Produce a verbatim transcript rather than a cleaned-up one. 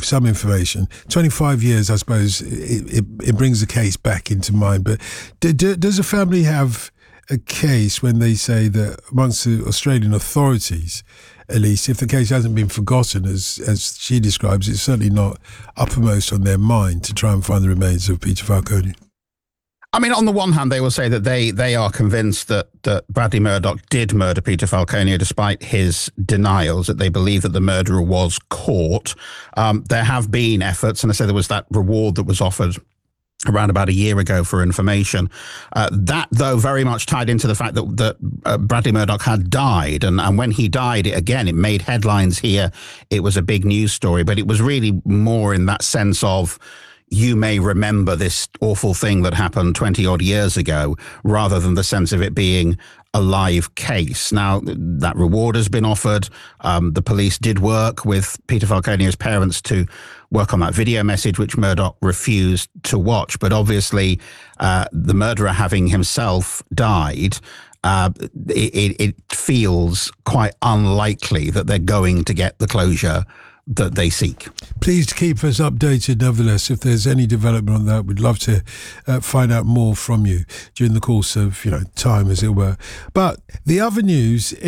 give some information. twenty-five years, I suppose, it, it, it brings the case back into mind. But do, do, does the family have a case when they say that amongst the Australian authorities, at least, if the case hasn't been forgotten, as as she describes, it's certainly not uppermost on their mind to try and find the remains of Peter Falcone? I mean, on the one hand, they will say that they they are convinced that, that Bradley Murdoch did murder Peter Falcone despite his denials, that they believe that the murderer was caught. Um, there have been efforts, and I say there was that reward that was offered around about a year ago for information. Uh, that, though, very much tied into the fact that, that uh, Bradley Murdoch had died. And, and when he died, it, again, it made headlines here. It was a big news story, but it was really more in that sense of, you may remember this awful thing that happened twenty odd years ago, rather than the sense of it being a live case. Now, that reward has been offered. Um, the police did work with Peter Falcone's parents to work on that video message, which Murdoch refused to watch. But obviously, uh, the murderer having himself died, uh, it, it feels quite unlikely that they're going to get the closure that they seek. Please keep us updated nevertheless. If there's any development on that, we'd love to uh, find out more from you during the course of, you know, time, as it were. But the other news